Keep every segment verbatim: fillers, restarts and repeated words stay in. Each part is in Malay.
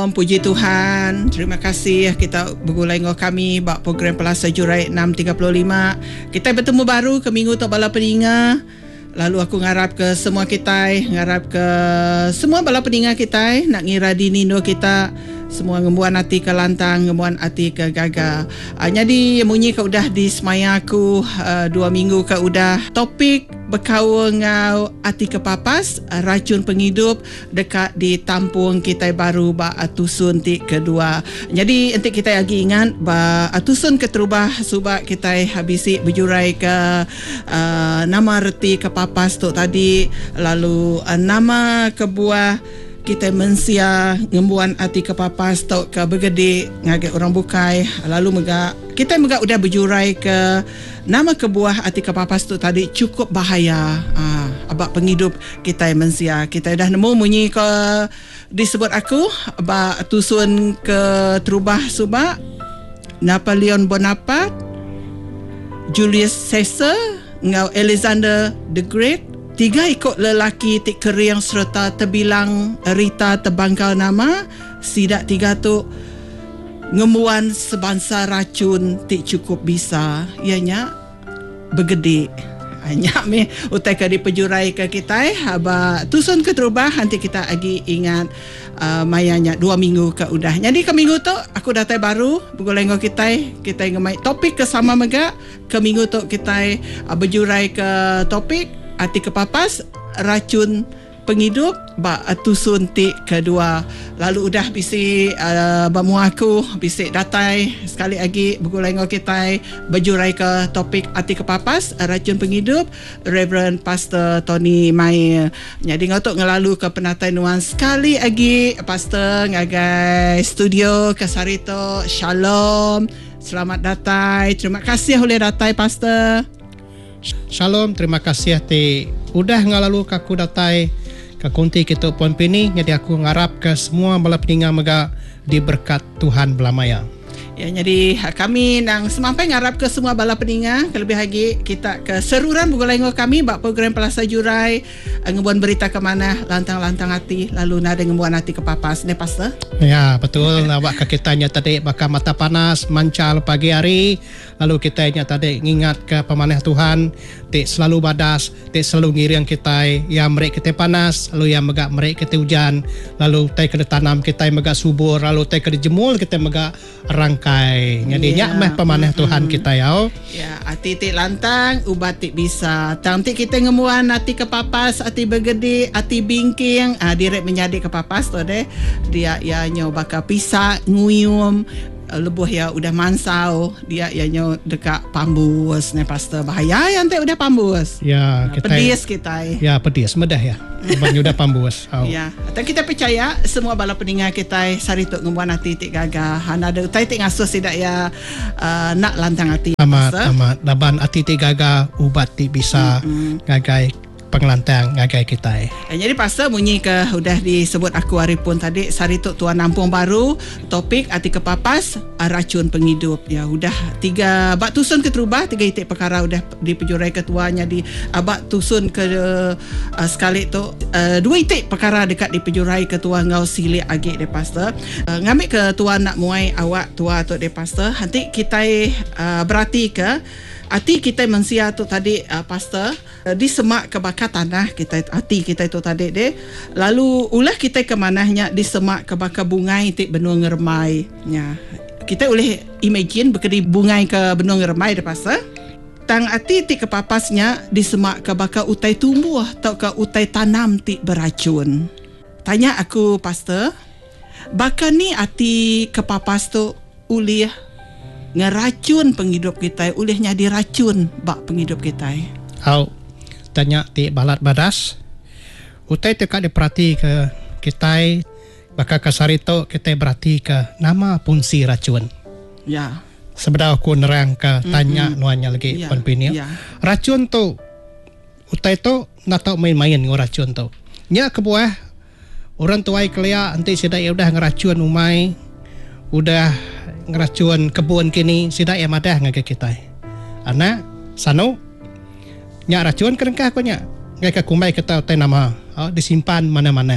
Puji Tuhan, terima kasih kita bergulai dengan kami bak program Pelasa Jurai enam tiga lima. Kita bertemu baru ke minggu tok bala peninga. Lalu aku ngarap ke semua kita, ngarap ke semua bala peninga kita nak ngira di nindo kita semua ngembuan hati ke lantang, ngembuan hati ke gagal. Uh, jadi munyi ke udah di semaya aku uh, dua minggu ke udah topik berkawan ngau hati ke papas, uh, racun penghidup dekat di tampung kita baru ba atusun ti kedua. Jadi nanti kita lagi ingat ba atusun keterubah subak kita habisi berjurai ke uh, nama reti ke papas tu tadi, lalu uh, nama kebuah kita mensia ngembuan hati ke papas tau ke bergede ngagai orang bukai, lalu mega kita mega udah berjurai ke nama kebuah hati ke papas tu tadi cukup bahaya. Ah, abak penghidup kita mensia kita dah nemu munyi ke disebut aku abak tusun ke terubah subak Napoleon Bonaparte, Julius Caesar ngau Alexander the Great. Tiga ikut lelaki tik keriang serta terbilang Rita terbangkal nama. Sidak tiga tu ngemuan sebangsa racun tik cukup bisa. Ianya bergede. Hanya me utai ke di pejurai ke kita haba tusun ke terubah nanti kita lagi ingat uh, mayanya dua minggu ke udah. Jadi ke minggu tu aku datai baru bergoleng kita kita ngemai topik ke sama mega ke minggu tu kita uh, berjurai ke topik hati kepapas racun penghidup ba tusun ti kedua. Lalu udah bisi uh, bamu aku bisi datai sekali lagi bergulai dengan kita berjurai ke topik hati kepapas racun penghidup Reverend Pastor Tony Mai. Jadi ngotok ngelalu ke penatai nuan sekali lagi Pastor ngagai studio ke Sarito. Shalom, selamat datai, terima kasih oleh datai Pastor. Shalom, terima kasih hati udah ngalalu kaku datai ke kunti kita puan pini. Jadi aku ngarap ke semua bala peninga mega diberkat Tuhan belamaya. Ya, jadi kami nang semampai ngarap ke semua bala peninga kelebih lagi kita ke seruran bergulai dengan kami bak program Pelasa Jurai ngebuan berita ke mana lantang-lantang hati lalu nada ngebuan hati ke papas ne Pastor. Ya betul. Awak ke kita nya tadi bakal mata panas mancal pagi hari, lalu kita nya tadi ngingat ke pemanah Tuhan tik selalu badas, tik selalu ngiring kita ya merek kita panas, lalu yang megak merek kita hujan, lalu tai kena tanam kita megak subur, lalu tai kena jemul kita megak rangkai. Jadi yeah. Nyak meh pemanah mm-hmm. Tuhan kita ya. Ya, hati tik lantang, ubat tik bisa. Tanti kita ngemuan hati ke papas, hati bergede, hati bingking, ah direct menjadi ke papas tu deh. Dia ya nyo bakal pisah, nguyum, lebuh ya udah mansau, dia ya nyo dekat pambus ne Pastor. Bahaya yang teh udah pambus. Ya, nah, kita pedis kita. Ya, pedis medah ya. Banyak udah pambus. Oh. Ya, atau kita percaya semua bala peninga kita sari tok ngembuan hati tik gagah. Hana ada utai tik ngasuh tidak ya uh, nak lantang hati. Amat Pastor. Amat laban hati tik gagah ubat tik bisa mm-hmm. gagai pengelantang ngagai kita. Eh, jadi Pastor bunyi ke udah disebut aku hari pun tadi sari tok tuan nampung baru topik hati kepapas racun penghidup. Ya udah tiga bak tusun ke terubah tiga itik perkara udah dipejurai ketuanya di abak tusun ke uh, sekali tu uh, dua itik perkara dekat dipejurai ketua ngau silik agi de Pastor. Uh, ngambil ke tuan nak muai awak tua tu de Pastor. Nanti kita uh, berarti ke hati kita manusia tu tadi uh, Pastor uh, disemak ke bakar tanah kita hati kita itu tadi deh. Lalu ulah kita ke manahnya disemak ke bakar bungai tik benua ngermai. Ya. Kita boleh imagine berkedi bungai ke benua ngermai deh Pastor. Tang hati tik ke papasnya disemak ke bakar utai tumbuh atau ke utai tanam tik beracun. Tanya aku Pastor, bakar ni hati ke papas tu ulih ngeracun penghidup kita, ulihnya diracun bak penghidup kita. Au tanya ti balat badas. Utai teka diperhati ke kita bakal kasarito kita berarti ke nama punsi racun. Ya. Sebenarnya aku nerang ke tanya mm-hmm. nuanya lagi ya. Penpini. Ya. Racun tu utai tu nak tahu main-main dengan racun tu. Nya kebuah orang tuai kelia nanti sudah ya udah ngeracun umai. Udah ngeracun kebun kini sidak yang madah ngagai kita. Anak sano nya racun kerengkah ko nya. Ngai ka kumai kita utai nama oh, disimpan mana-mana.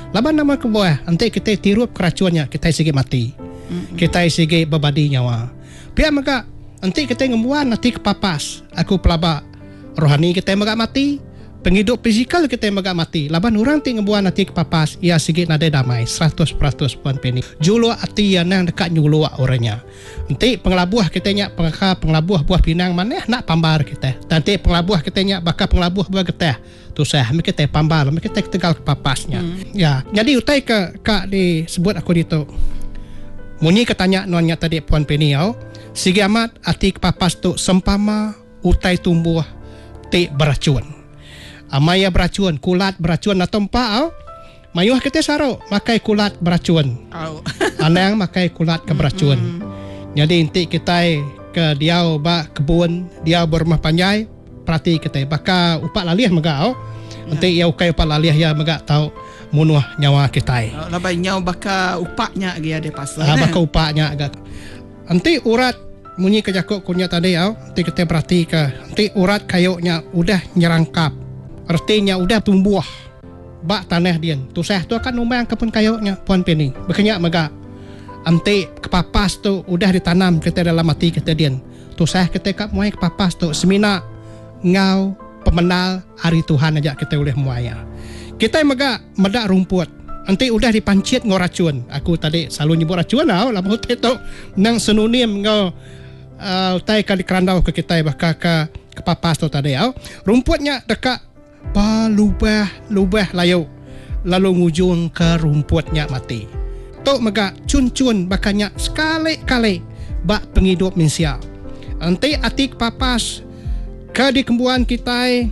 Laban nama ke buah, nanti kita tirup keracuannya, kita sige mati. Mm-hmm. Kita sige babadi nyawa. Pihak maka, nanti kita ngembuan nanti kepapas. Aku pelabak rohani kita magak mati. Penghidup fizikal kita magak mati. Laban orang ti ngembuan nanti kepapas, ia sige nade damai, seratus peratus Puan Penny. Julu hati yang dekat nyulu orangnya. Nanti penglabuh kita nyak pengaka penglabuh buah pinang mana nak pambar kita. Nanti penglabuh kita nyak bakal penglabuh buah getah. Tu saya mereka kita pambar, mereka kita tegal kepapasnya. Hmm. Ya, jadi utai ke kak disebut aku dito. Muni katanya nuannya tadi Puan Penny au. Sige amat hati kepapas tu sempama utai tumbuh ti beracun. Amaya beracun, kulat beracun na tempa au. Mayuh kita saro makai kulat beracun. Oh. Anang makai kulat ke beracun. Mm-hmm. Jadi inti kita ke dia ba kebun, dia berumah panjai, perhati kita baka upak laliah maga au. Nanti ya ukai upak laliah ya maga tau munuh nyawa kita. Oh, labai nyawa baka upaknya dia ada pasal. Ah, baka upaknya agak. Nanti urat munyi ke jakuk kunya tadi au. Nanti kita perhati ke. Nanti urat kayunya udah nyerangkap. Artinya udah tumbuh bak tanah dia. Tu saya tu akan numang kepun kayunya Puan Penny. Berkenyak maga. Ante kepapas tu udah ditanam kita dalam hati kita dia. Tu saya ketika muai kepapas tu semina ngau pemenal hari Tuhan aja kita boleh muaya. Kita maga medak rumput. Ante udah dipancit ngau racun. Aku tadi selalu nyebut racun tau. Lama tu nang sinonim ngau uh, utai kali kerandau ke kita bahkan ke kepapas tu tadi tau. Rumputnya dekat pa lubah-lubah layu lalu ngujung ke rumputnya mati. Tok mega cun-cun bakanya sekali-kali bak penghidup manusia. Nanti atik papas ke di kembuan kita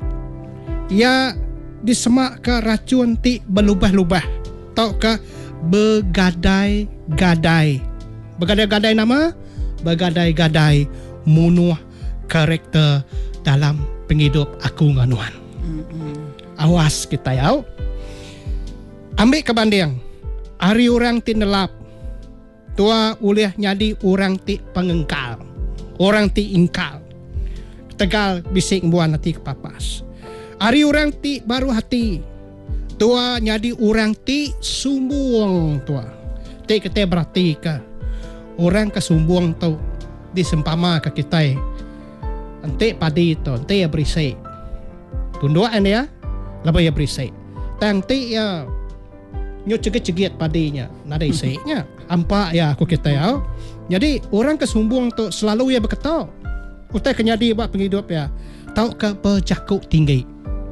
ya disemak ke racun ti berlubah-lubah. Tok ke begadai-gadai. Begadai-gadai nama? Begadai-gadai munuh karakter dalam penghidup aku nganuan. Awas kita ya. Ambil ke banding. Hari orang ti nelap. Tua ulih nyadi orang ti pengengkal. Orang ti ingkal. Tegal bisik buan hati kepapas. Hari orang ti baru hati. Tua nyadi orang ti sumbung tua. Ti kita berarti ke. Orang kesumbung tu disempama ke kita. Nanti padi tu. Nanti ya berisik. Tunduan ya. Lepas ya berisik. Tangti ya nyo cegit-cegit padinya. Nada isiknya. Ampak ya aku kita ya. Jadi orang kesumbung tu selalu ya berkata. Utai kenyadi buat penghidup ya. Tahu ke berjakuk tinggi.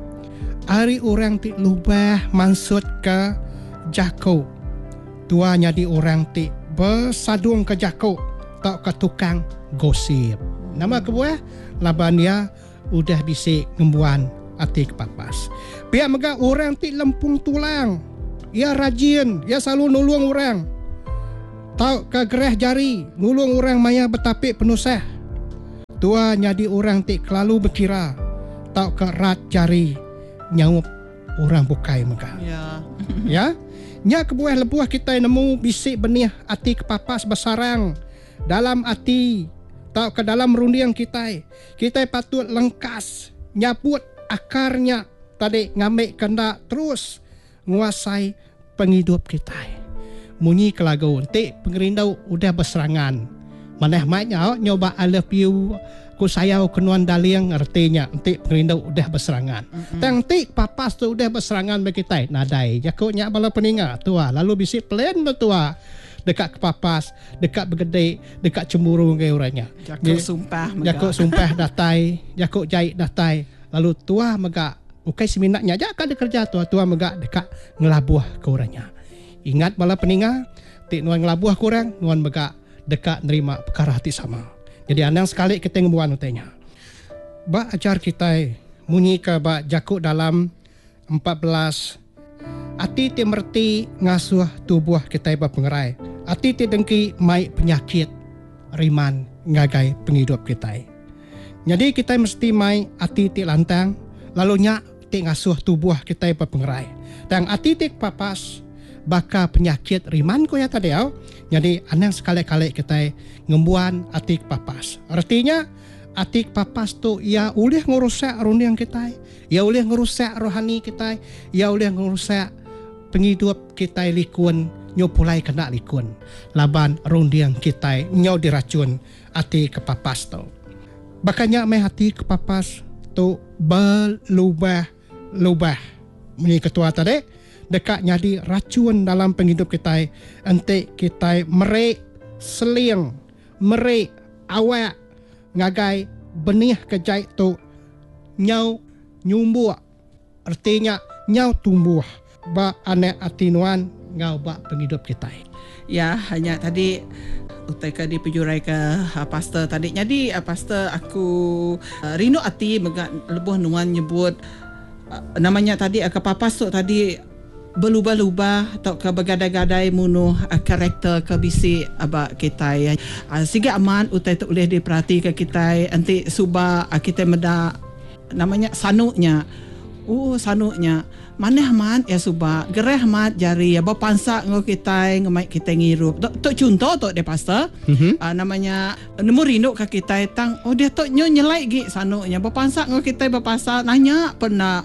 Hari orang ti lubah maksud ke jakuk. Tua nyadi orang ti bersadung ke jakuk. Tahu ke tukang gosip. Nama kebuah laban ya udah bisik ngembuan hati kepapas. Pihak mega orang ti lempung tulang. Ia rajin, ia selalu nulung orang. Tahu ke gerah jari, nulung orang maya betapik penusah. Tua nyadi orang ti kelalu berkira. Tahu ke rat jari, nyaup orang bukai mega. Ya. Ya. Nya kebuah lebuah kita nemu bisik benih hati kepapas besarang dalam hati. Tahu ke dalam rundiang kita. Kita patut lengkas, nyabut akarnya tadi ngambil kendak terus menguasai penghidup kita. Munyi kelagu nanti pengerindau udah berserangan. Maneh maknya nyoba I love you ku sayau kenuan daliang artinya nanti pengerindau udah berserangan. Mm-hmm. Nanti papas tu udah berserangan bagi kita. Nadai jakuknya bala peninga tua lalu bisik plan tua. Dekat kepapas, dekat bergedai, dekat cemburu ke orangnya. Jakuk sumpah mega. Jakuk sumpah datai, jakuk jahit datai. Lalu tua mega ukai seminatnya aja kan kerja tua tua mega dekat ngelabuh ke orangnya. Ingat bala peninga, tik nuan ngelabuh kurang, nuan mega dekat nerima perkara hati sama. Jadi andang sekali kita ngebuan utenya. Ba ajar kita munyi ke ba jakuk dalam empat belas ati ti merti ngasuh tubuh kita ba pengerai. Ati ti dengki mai penyakit riman ngagai penghidup kita. Jadi kita mesti mai ati ti lantang lalu nyak ti ngasuh tubuh kita ba pengerai. Dan ati ti papas baka penyakit riman ko ya tadi au. Jadi anang sekali-kali kita ngembuan ati papas. Artinya ati papas tu ia ulih ngurusak rundiang kita. Ia ulih ngurusak rohani kita. Ia ulih ngurusak penghidup kita likun nyo pulai kena likun. Laban rundiang kita nyo diracun hati kepapas tu. Bakanya mai hati kepapas tu berlubah-lubah. Ini ketua tadi dekat jadi racun dalam penghidup kita. Ente kita merik seling, merik awak ngagai benih kejai tu nyau nyumbuh. Artinya nyau tumbuh ba anak atinuan ngau ba penghidup kita. Ya, hanya tadi utai ke dipejurai ke uh, pastor tadi. Jadi uh, pastor aku uh, rindu hati megak lebuh nuan nyebut uh, namanya tadi uh, kepapas tu tadi berlubah-lubah atau ke bergadai-gadai munuh uh, karakter ke bisi abak kita ya. Uh, Siga aman utai tu boleh diperhati ke kita nanti subah uh, kita meda namanya sanuknya. Oh sanuknya mana amat ya subah gerah amat jari ya berpansak ngau kita ngemai kita ngirup tok contoh tok dia pastor mm-hmm. uh, namanya nemu rindu ke kita tang oh dia tok nyo nyelai gi sanuknya berpansak ngau kita berpasal nanya pernah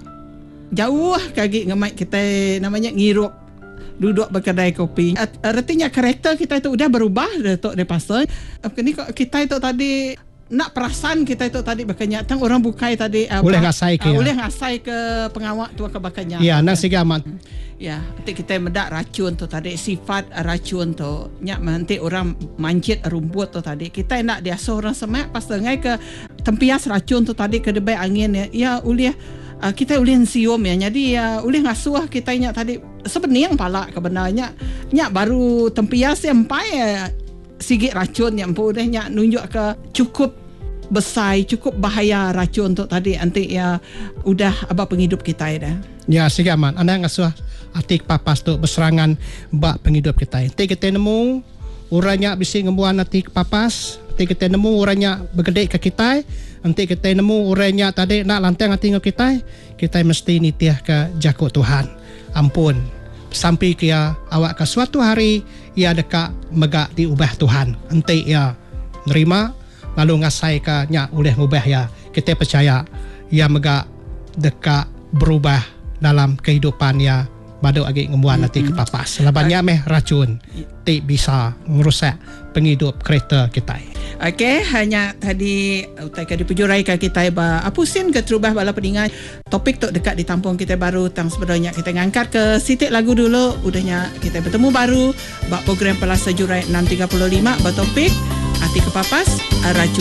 jauh kagi ngemai kita namanya ngirup duduk berkedai kopi. Artinya karakter kita itu udah berubah tok dia pastor. Ini kita itu tadi nak perasan kita itu tadi bakanya tang orang bukai tadi uh, boleh ngasai ke uh, ya. Boleh ngasai ke pengawak tu ke bakanya ya nang siga amat ya nanti kita medak racun tu tadi sifat racun tu nyak nanti orang manjit rumput tu tadi kita nak diasuh orang semak pas dengai ke tempias racun tu tadi ke debai angin ya ya ulih uh, kita ulih sium ya jadi ya ulih ngasuh kita nyak tadi sebenarnya pala kebenarnya nyak baru tempias empai ya sigit racun yang pun dah nunjuk ke cukup besar, cukup bahaya racun tu tadi nanti ya udah apa penghidup kita dah. Ya sigit aman. Anda ngasuh hati papas tu berserangan bak penghidup kita. Nanti kita nemu orangnya bisa ngembuan hati papas. Nanti kita nemu orangnya bergedek ke kita. Nanti kita nemu orangnya tadi nak lantang hati kita. Kita mesti nitiah ke jakut Tuhan. Ampun. Sampai kia awak ke suatu hari ia dekat megak diubah Tuhan. Nanti ia nerima lalu ngasai ke nya oleh ubah ya. Kita percaya ia megak dekat berubah dalam kehidupan ya. Badu agi ngembuan nanti ke papas. Labannya meh racun. Ti bisa merusak penghidup kereta kita. Okey, hanya tadi utai ke dipujurai ke kita ba apusin ke terubah bala pendengar. Topik tu dekat di tampung kita baru tang sebenarnya kita ngangkat ke sitik lagu dulu. Udahnya kita bertemu baru bak program Pelasa Jurai enam tiga lima bertopik hati kepapas racun